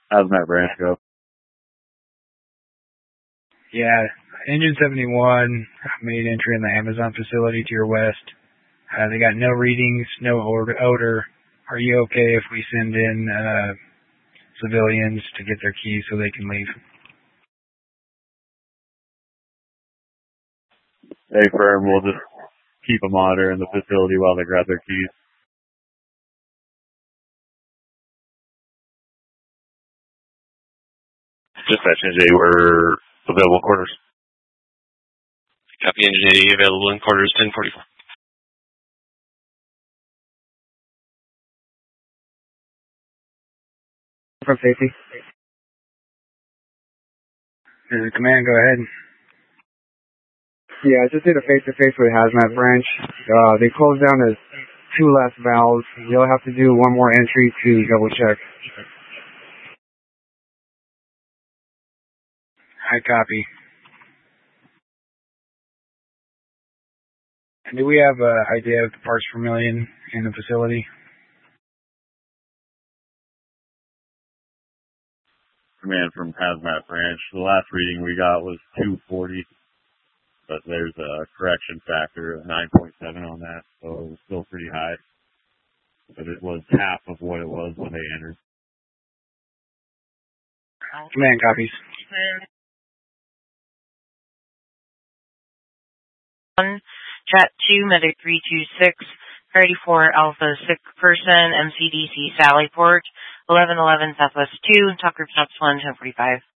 Hazmat branch go? Yeah, Engine 71 made entry in the Amazon facility to your west. They got no readings, no odor. Are you okay if we send in civilians to get their keys so they can leave? Hey, firm, we'll just keep them on in the facility while they grab their keys. Dispatch Engine 8, we're available quarters. Copy, Engine 80, available in quarters 1044. From safety. This is command, go ahead. Yeah, I just did a face-to-face with Hazmat branch. They closed down as 2 last valves. You'll have to do one more entry to double check. I copy. Do we have an idea of the parts per million in the facility? Command from Hazmat branch. The last reading we got was 240, but there's a correction factor of 9.7 on that, so it was still pretty high. But it was half of what it was when they entered. Command copies. Chat 2, Medic 326, 34 Alpha 6 person, MCDC Sallyport, 1111 Southwest 2, Talk Group Shops 1, 1045.